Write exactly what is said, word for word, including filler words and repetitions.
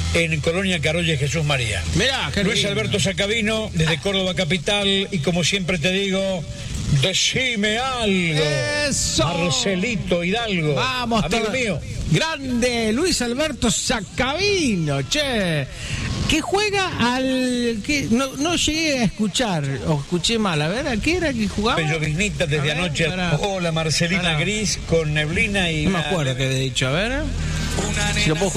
en Colonia Carolla y Jesús María. Mirá, qué Luis lindo. Alberto Sacabino, desde Córdoba Capital, y como siempre te digo, decime algo. ¡Eso! Marcelito Hidalgo. Vamos, amigo todo- mío. Grande Luis Alberto Sacabino, che. Que juega al. Que no, no llegué a escuchar, o escuché mal. A ver, ¿a qué era que jugaba? Belloviznita desde A ver, anoche. pará. Hola, Marcelina Pará. Gris con neblina y. No me acuerdo qué había dicho, a ver. Si lo puedo